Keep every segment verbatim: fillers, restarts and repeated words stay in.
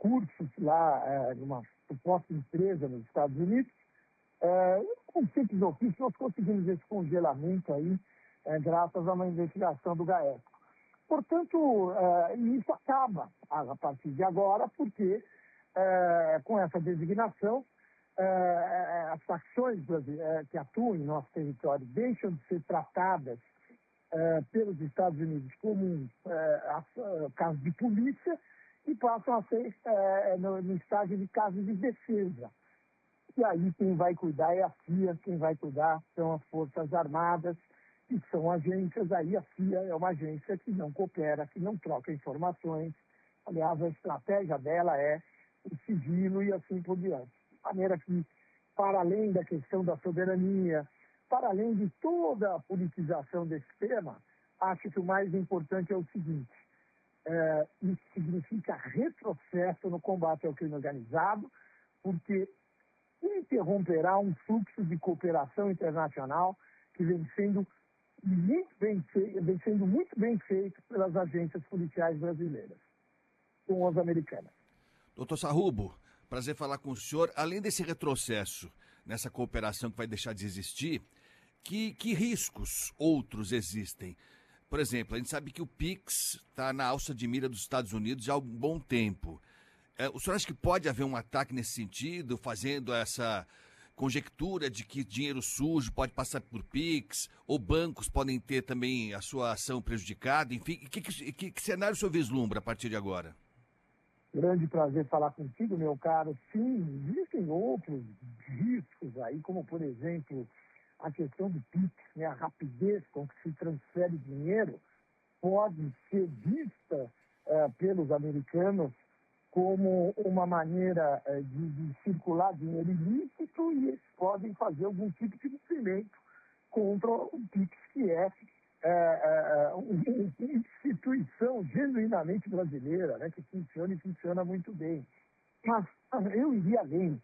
recursos lá é, numa suposta empresa nos Estados Unidos. É, com simples ofício, nós conseguimos esse congelamento aí, é, graças a uma investigação do GAECO. Portanto, é, isso acaba a partir de agora, porque é, com essa designação, é, as facções é, que atuam em nosso território deixam de ser tratadas é, pelos Estados Unidos como um é, caso de polícia e passam a ser é, no, no estágio de caso de defesa. E aí quem vai cuidar é a F I A, quem vai cuidar são as Forças Armadas, que são agências. Aí a F I A é uma agência que não coopera, que não troca informações. Aliás, a estratégia dela é o sigilo e assim por diante. De maneira que, para além da questão da soberania, para além de toda a politização desse tema, acho que o mais importante é o seguinte: é, isso significa retrocesso no combate ao crime organizado, porque interromperá um fluxo de cooperação internacional que vem sendo muito bem, fe... vem sendo muito bem feito pelas agências policiais brasileiras com as americanas. Doutor Sarrubo, prazer falar com o senhor. Além desse retrocesso nessa cooperação que vai deixar de existir, que, que riscos outros existem? Por exemplo, a gente sabe que o Pix está na alça de mira dos Estados Unidos já há um bom tempo. É, o senhor acha que pode haver um ataque nesse sentido, fazendo essa conjectura de que dinheiro sujo pode passar por Pix, ou bancos podem ter também a sua ação prejudicada? Enfim, que, que, que, que cenário o senhor vislumbra a partir de agora? Grande prazer falar contigo, meu caro. Sim, existem outros riscos aí, como, por exemplo, a questão do Pix, né? A rapidez com que se transfere dinheiro pode ser vista uh, pelos americanos como uma maneira uh, de, de circular dinheiro ilícito, e eles podem fazer algum tipo de movimento contra o Pix, que é É, é, uma instituição genuinamente brasileira, né, que funciona e funciona muito bem. Mas eu iria além.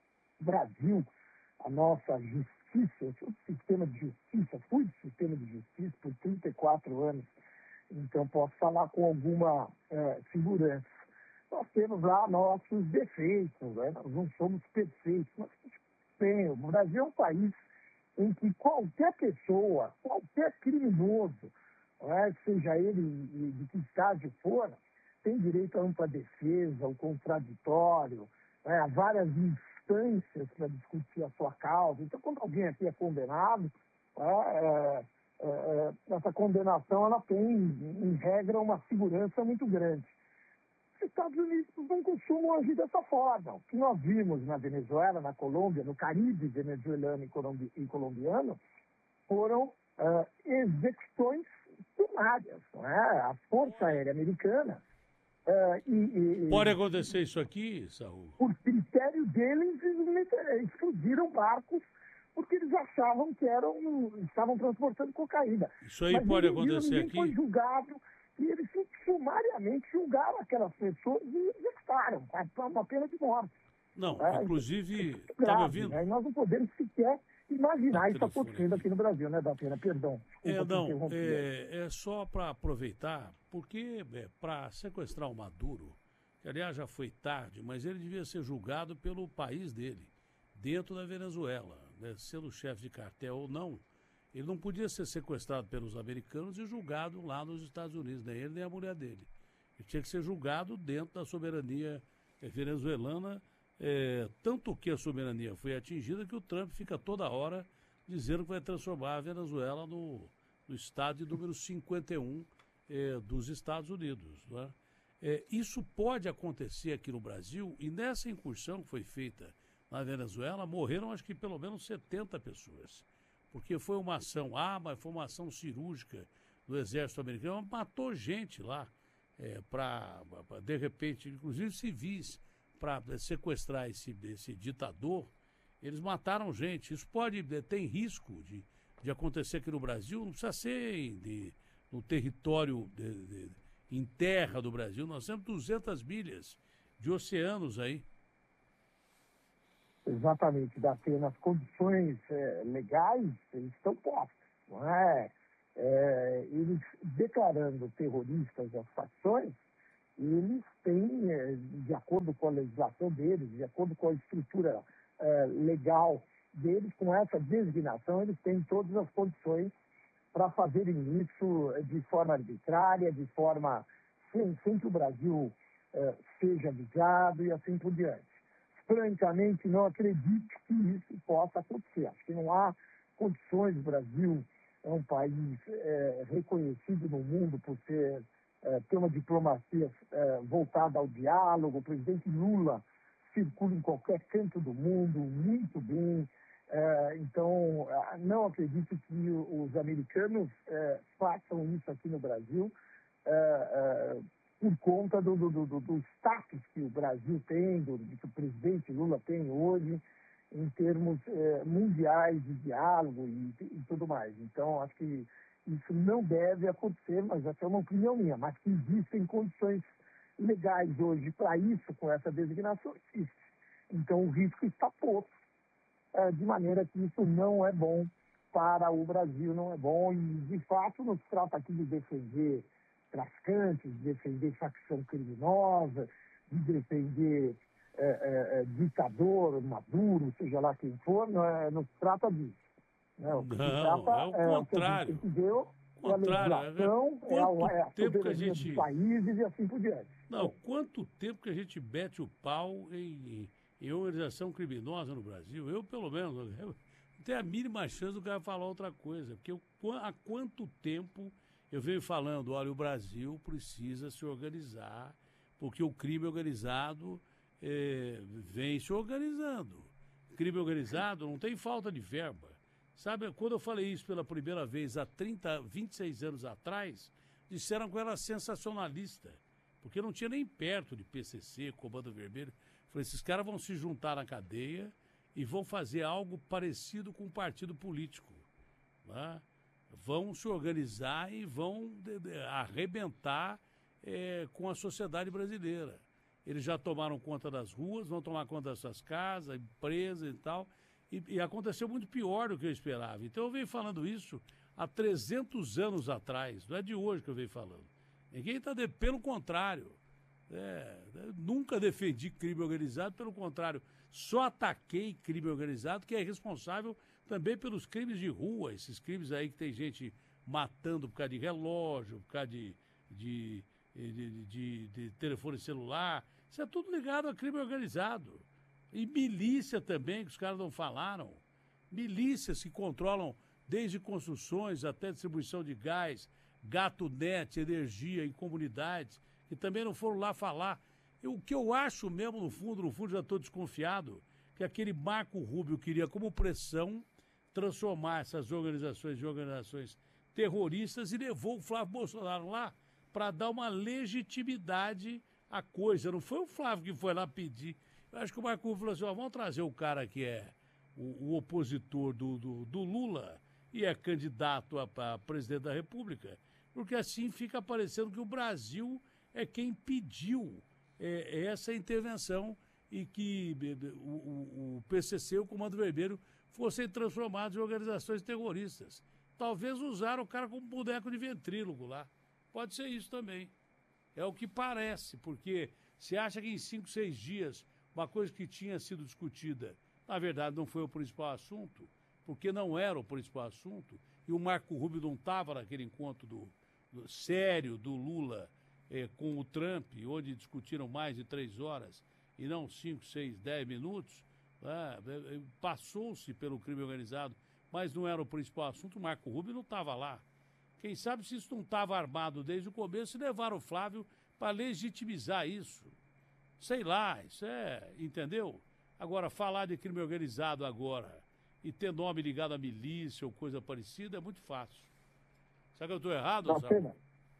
Brasil, a nossa justiça, o sistema de justiça, fui do sistema de justiça por trinta e quatro anos, então posso falar com alguma é, segurança. Nós temos lá nossos defeitos, né? Nós não somos perfeitos, mas bem, o Brasil é um país em que qualquer pessoa, qualquer criminoso, né, seja ele de que estágio for, tem direito a ampla defesa, ao contraditório, né, a várias instâncias para discutir a sua causa. Então, quando alguém aqui é condenado, é, é, é, essa condenação ela tem, em regra, uma segurança muito grande. Os Estados Unidos não costumam agir dessa forma. O que nós vimos na Venezuela, na Colômbia, no Caribe venezuelano e, colombi e colombiano, foram uh, execuções sumárias. Não é? A Força Aérea Americana... Uh, e, e, Pode acontecer isso aqui, Saúl? Por critério deles, eles explodiram barcos porque eles achavam que eram, estavam transportando cocaína. Isso aí Mas pode ninguém, acontecer ninguém aqui? foi julgado. E eles sumariamente julgaram aquelas pessoas e executaram com uma pena de morte. Não, é, inclusive, está tá me me ouvindo? Né? Nós não podemos sequer imaginar Tá isso acontecendo aqui. aqui no Brasil, né, da pena? Perdão. É, não, é, é só para aproveitar, porque é, para sequestrar o Maduro, que aliás já foi tarde, mas ele devia ser julgado pelo país dele, dentro da Venezuela, né, sendo chefe de cartel ou não. Ele não podia ser sequestrado pelos americanos e julgado lá nos Estados Unidos, nem ele nem a mulher dele. Ele tinha que ser julgado dentro da soberania venezuelana, é, tanto que a soberania foi atingida que o Trump fica toda hora dizendo que vai transformar a Venezuela no, no estado número cinquenta e um é, dos Estados Unidos. Né? É, isso pode acontecer aqui no Brasil, e nessa incursão que foi feita na Venezuela, morreram acho que pelo menos setenta pessoas. Porque foi uma ação, ah, mas foi uma ação cirúrgica do exército americano, matou gente lá, é, para, de repente, inclusive civis, para sequestrar esse, esse ditador. Eles mataram gente. Isso pode, tem risco de, de acontecer aqui no Brasil, não precisa ser de, no território, de, de, em terra do Brasil. Nós temos duzentas milhas de oceanos aí. Exatamente, da pena, as condições é, legais eles estão postas, não é? é? Eles declarando terroristas as facções, eles têm, é, de acordo com a legislação deles, de acordo com a estrutura é, legal deles, com essa designação, eles têm todas as condições para fazerem isso de forma arbitrária, de forma sem, sem que o Brasil eh, seja avisado e assim por diante. Francamente, não acredito que isso possa acontecer. Acho que não há condições. O Brasil é um país eh, reconhecido no mundo por ser, eh, ter uma diplomacia eh, voltada ao diálogo. O presidente Lula circula em qualquer canto do mundo muito bem. É, então, não acredito que os americanos é, façam isso aqui no Brasil é, é, por conta do, do, do, do status que o Brasil tem, do, do que o presidente Lula tem hoje, em termos é, mundiais de diálogo e, e tudo mais. Então, acho que isso não deve acontecer, mas essa é uma opinião minha, mas que existem condições legais hoje para isso, com essa designação, existe. Então, o risco está posto. De maneira que isso não é bom para o Brasil, não é bom. E, de fato, não se trata aqui de defender traficantes, de defender facção criminosa, de defender é, é, ditador, Maduro, seja lá quem for, não, é, não se trata disso. Né? O que não, se trata é o é contrário. O que a gente tem que ver é a legislação, é a, é a soberania gente... dos países e assim por diante. Não, quanto tempo que a gente mete o pau em... em organização criminosa no Brasil? Eu, pelo menos, não tenho a mínima chance do cara falar outra coisa. Porque eu, há quanto tempo eu venho falando, olha, o Brasil precisa se organizar, porque o crime organizado é, vem se organizando. Crime organizado não tem falta de verba. Sabe, quando eu falei isso pela primeira vez há trinta, vinte e seis anos atrás, disseram que eu era sensacionalista, porque não tinha nem perto de P C C, Comando Vermelho. Falei, esses caras vão se juntar na cadeia e vão fazer algo parecido com um partido político. Né? Vão se organizar e vão de, de, arrebentar é, com a sociedade brasileira. Eles já tomaram conta das ruas, vão tomar conta das suas casas, empresas e tal. E, e aconteceu muito pior do que eu esperava. Então eu venho falando isso há trezentos anos atrás. Não é de hoje que eu venho falando. Ninguém está... De... Pelo contrário. É, nunca defendi crime organizado, pelo contrário, só ataquei crime organizado, que é responsável também pelos crimes de rua, esses crimes aí que tem gente matando por causa de relógio, por causa de, de, de, de, de telefone celular. Isso é tudo ligado a crime organizado. E milícia também, que os caras não falaram. Milícias que controlam desde construções até distribuição de gás, gato net, energia em comunidades, que também não foram lá falar. Eu, o que eu acho mesmo, no fundo, no fundo, já estou desconfiado, que aquele Marco Rubio queria, como pressão, transformar essas organizações em organizações terroristas e levou o Flávio Bolsonaro lá para dar uma legitimidade à coisa. Não foi o Flávio que foi lá pedir. Eu acho que o Marco Rubio falou assim, ó, vamos trazer o cara que é o, o opositor do, do, do Lula e é candidato a, a presidente da República, porque assim fica parecendo que o Brasil é quem pediu é, essa intervenção e que o, o, o P C C, o Comando Vermelho, fossem transformados em organizações terroristas. Talvez usaram o cara como boneco de ventrílogo lá. Pode ser isso também. É o que parece, porque se acha que em cinco, seis dias, uma coisa que tinha sido discutida, na verdade não foi o principal assunto, porque não era o principal assunto, e o Marco Rubio não estava naquele encontro do, do, sério do Lula eh, com o Trump, onde discutiram mais de três horas, e não cinco, seis, dez minutos, ah, passou-se pelo crime organizado, mas não era o principal assunto, o Marco Rubio não estava lá. Quem sabe se isso não estava armado desde o começo e levaram o Flávio para legitimizar isso. Sei lá, isso é, entendeu? Agora, falar de crime organizado agora e ter nome ligado à milícia ou coisa parecida é muito fácil. Será que eu estou errado, Samuel?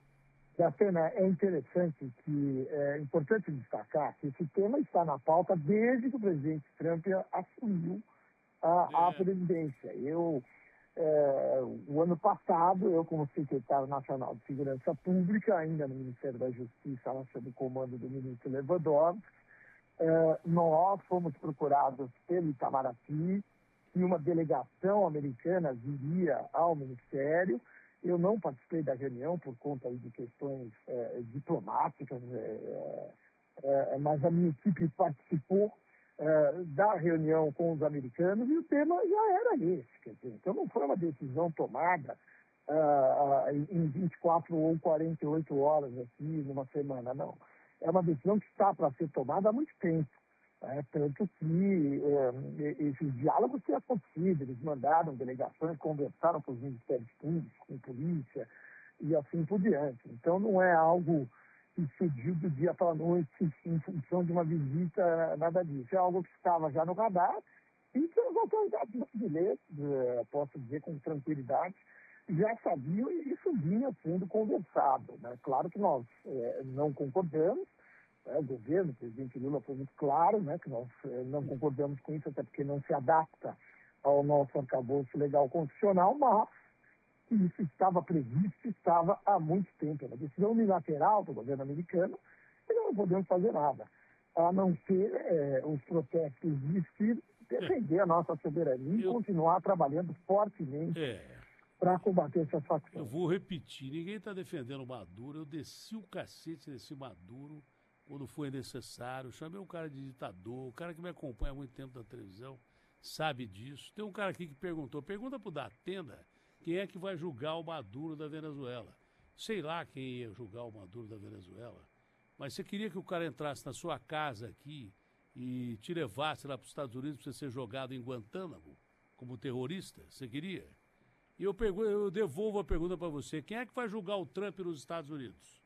Datena, é interessante que, é importante destacar que esse tema está na pauta desde que o presidente Trump assumiu a, é. a presidência. Eu, é, o ano passado, eu como secretário nacional de Segurança Pública, ainda no Ministério da Justiça, lá sob o comando do ministro Lewandowski, é, nós fomos procurados pelo Itamaraty, e uma delegação americana viria ao Ministério, Eu não participei da reunião por conta aí de questões é, diplomáticas, é, é, mas a minha equipe participou é, da reunião com os americanos e o tema já era esse. Quer dizer, então não foi uma decisão tomada é, em vinte e quatro ou quarenta e oito horas aqui, numa semana, não. É uma decisão que está para ser tomada há muito tempo. É, tanto que é, esses diálogos têm acontecido, eles mandaram delegações, conversaram com os ministérios públicos, com a polícia e assim por diante. Então não é algo que surgiu do dia para a noite em função de uma visita, nada disso. É algo que estava já no radar e que as autoridades brasileiras, é, posso dizer com tranquilidade, já sabiam e isso vinha sendo conversado. Né? Claro que nós é, não concordamos. É, o governo, o presidente Lula foi muito claro, né, que nós eh, não concordamos com isso, até porque não se adapta ao nosso arcabouço legal constitucional, mas isso estava previsto, estava há muito tempo. É uma decisão unilateral do governo americano e não podemos fazer nada, a não ser eh, os protestos existirem, defender a nossa soberania e Eu... continuar trabalhando fortemente É. para combater essas facções. Eu vou repetir, ninguém está defendendo o Maduro, eu desci o cacete desse Maduro quando foi necessário, chamei um cara de ditador, o cara que me acompanha há muito tempo na televisão sabe disso. Tem um cara aqui que perguntou, pergunta pro Datena quem é que vai julgar o Maduro da Venezuela. Sei lá quem ia julgar o Maduro da Venezuela, mas você queria que o cara entrasse na sua casa aqui e te levasse lá para os Estados Unidos para você ser jogado em Guantánamo como terrorista? Você queria? E eu, pergunto, eu devolvo a pergunta para você, quem é que vai julgar o Trump nos Estados Unidos?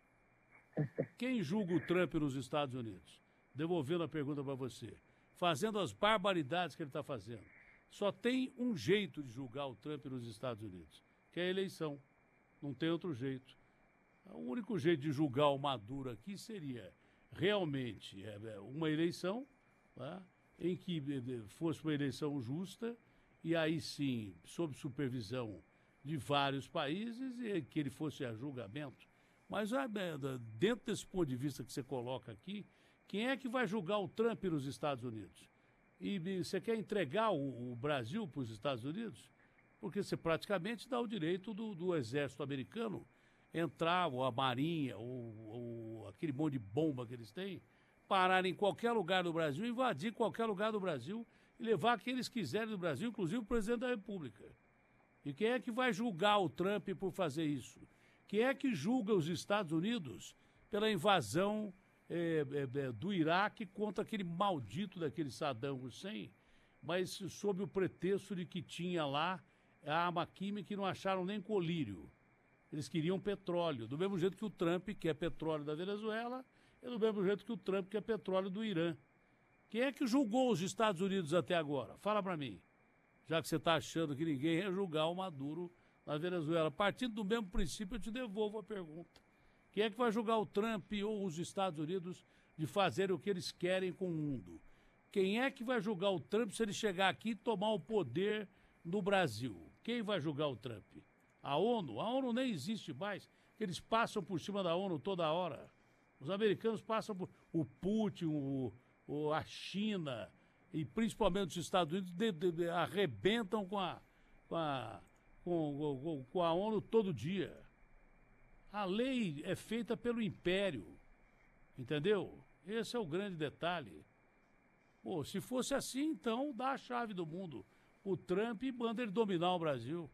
Quem julga o Trump nos Estados Unidos? Devolvendo a pergunta para você. Fazendo as barbaridades que ele está fazendo. Só tem um jeito de julgar o Trump nos Estados Unidos, que é a eleição. Não tem outro jeito. O único jeito de julgar o Maduro aqui seria realmente uma eleição, tá? Em que fosse uma eleição justa e aí sim, sob supervisão de vários países, e que ele fosse a julgamento. Mas dentro desse ponto de vista que você coloca aqui, quem é que vai julgar o Trump nos Estados Unidos? E você quer entregar o, o Brasil para os Estados Unidos? Porque você praticamente dá o direito do, do exército americano entrar, ou a marinha, ou, ou aquele monte de bomba que eles têm, parar em qualquer lugar do Brasil, invadir qualquer lugar do Brasil e levar quem eles quiserem do Brasil, inclusive o presidente da República. E quem é que vai julgar o Trump por fazer isso? Quem é que julga os Estados Unidos pela invasão é, é, do Iraque contra aquele maldito daquele Saddam Hussein, mas sob o pretexto de que tinha lá a arma química e não acharam nem colírio. Eles queriam petróleo, do mesmo jeito que o Trump quer petróleo da Venezuela, e do mesmo jeito que o Trump quer petróleo do Irã. Quem é que julgou os Estados Unidos até agora? Fala para mim. Já que você está achando que ninguém ia julgar o Maduro na Venezuela. Partindo do mesmo princípio, eu te devolvo a pergunta. Quem é que vai julgar o Trump ou os Estados Unidos de fazer o que eles querem com o mundo? Quem é que vai julgar o Trump se ele chegar aqui e tomar o poder no Brasil? Quem vai julgar o Trump? A ONU? A ONU nem existe mais. Eles passam por cima da ONU toda hora. Os americanos passam por... O Putin, o, o, a China e principalmente os Estados Unidos de, de, de, arrebentam com a... Com a Com, com, com a ONU todo dia. A lei é feita pelo império, entendeu? Esse é o grande detalhe. Pô, se fosse assim, então dá a chave do mundo o Trump e manda ele dominar o Brasil.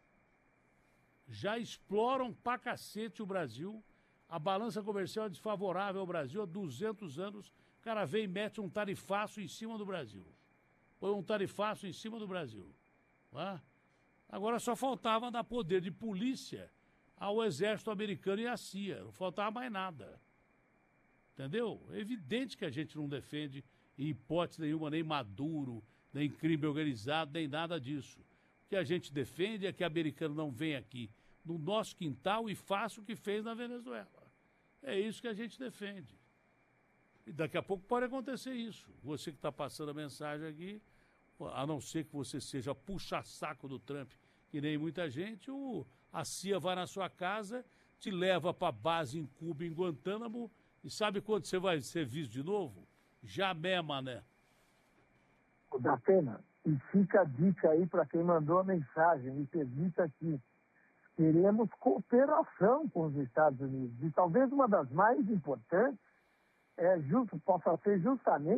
Já exploram pra cacete o Brasil. A balança comercial é desfavorável ao Brasil há duzentos anos. O cara vem e mete um tarifaço em cima do Brasil. Põe um tarifaço em cima do Brasil. Tá? Agora só faltava dar poder de polícia ao exército americano e à C I A. Não faltava mais nada. Entendeu? É evidente que a gente não defende, em hipótese nenhuma, nem Maduro, nem crime organizado, nem nada disso. O que a gente defende é que o americano não venha aqui no nosso quintal e faça o que fez na Venezuela. É isso que a gente defende. E daqui a pouco pode acontecer isso. Você que está passando a mensagem aqui, a não ser que você seja puxa-saco do Trump, que nem muita gente, o, a C I A vai na sua casa, te leva para a base em Cuba, em Guantánamo, e sabe quando você vai ser visto de novo? Jamais, mané. Da pena. E fica a dica aí para quem mandou a mensagem, me permita aqui. teremos cooperação com os Estados Unidos. E talvez uma das mais importantes é justo, possa ser justamente